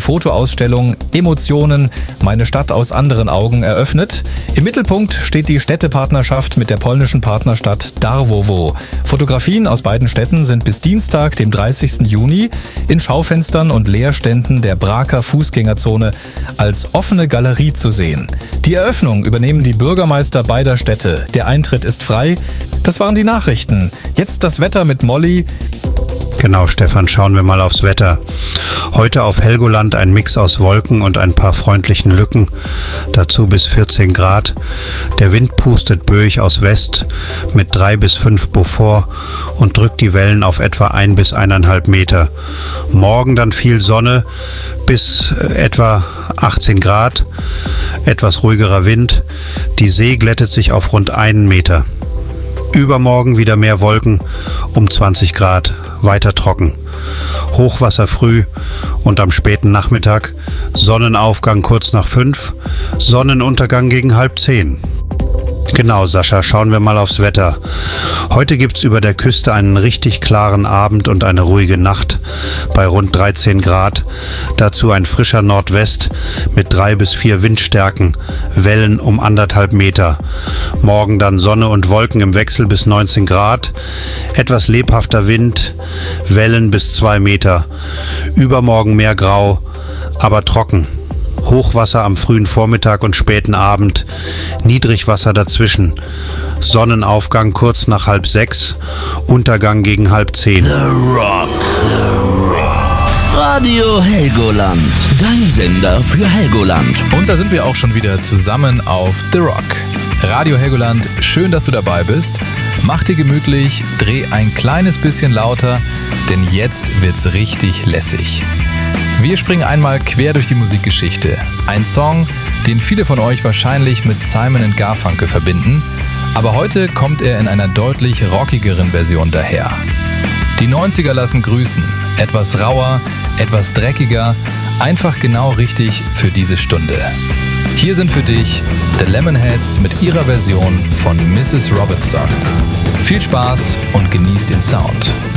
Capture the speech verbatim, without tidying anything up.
Fotoausstellung Emotionen, meine Stadt aus anderen Augen eröffnet. Im Mittelpunkt steht die Städtepartnerschaft mit der polnischen Partnerstadt Darłowo. Fotografien aus beiden Städten sind bis Dienstag, dem dreißigsten Juni, in Schaufenstern und Leerständen der Braker Fußgängerzone als offene Galerie zu sehen. Die Eröffnung übernehmen die Bürgermeister beider Städte. Der Eintritt ist frei. Das waren die Nachrichten. Jetzt das Wetter mit Molly. Genau, Stefan, schauen wir mal aufs Wetter. Heute auf Helgoland ein Mix aus Wolken und ein paar freundlichen Lücken, dazu bis vierzehn Grad. Der Wind pustet böig aus West mit drei bis fünf Beaufort und drückt die Wellen auf etwa ein bis eineinhalb Meter. Morgen dann viel Sonne bis etwa achtzehn Grad, etwas ruhigerer Wind. Die See glättet sich auf rund einen Meter. Übermorgen wieder mehr Wolken um zwanzig Grad, weiter trocken. Hochwasser früh und am späten Nachmittag, Sonnenaufgang kurz nach fünf, Sonnenuntergang gegen halb zehn. Genau, Sascha, schauen wir mal aufs Wetter. Heute gibt's über der Küste einen richtig klaren Abend und eine ruhige Nacht bei rund dreizehn Grad. Dazu ein frischer Nordwest mit drei bis vier Windstärken, Wellen um anderthalb Meter. Morgen dann Sonne und Wolken im Wechsel bis neunzehn Grad. Etwas lebhafter Wind, Wellen bis zwei Meter. Übermorgen mehr Grau, aber trocken. Hochwasser am frühen Vormittag und späten Abend, Niedrigwasser dazwischen, Sonnenaufgang kurz nach halb sechs, Untergang gegen halb zehn. The Rock, The Rock. Radio Helgoland, dein Sender für Helgoland. Und da sind wir auch schon wieder zusammen auf The Rock. Radio Helgoland, schön, dass du dabei bist. Mach dir gemütlich, dreh ein kleines bisschen lauter, denn jetzt wird's richtig lässig. Wir springen einmal quer durch die Musikgeschichte. Ein Song, den viele von euch wahrscheinlich mit Simon and Garfunkel verbinden, aber heute kommt er in einer deutlich rockigeren Version daher. Die neunziger lassen grüßen, etwas rauer, etwas dreckiger, einfach genau richtig für diese Stunde. Hier sind für dich The Lemonheads mit ihrer Version von Missus Robinson. Viel Spaß und genieß den Sound.